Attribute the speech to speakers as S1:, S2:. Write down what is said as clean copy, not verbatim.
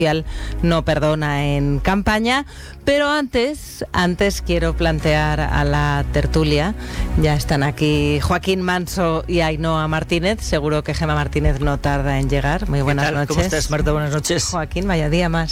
S1: no perdona en campaña, pero antes quiero plantear a la tertulia. Ya están aquí Joaquín Manso y Ainhoa Martínez. Seguro que Gemma Martínez no tarda en llegar. Muy buenas noches.
S2: ¿Cómo estás, Marta? Buenas noches.
S1: Joaquín, vaya día más.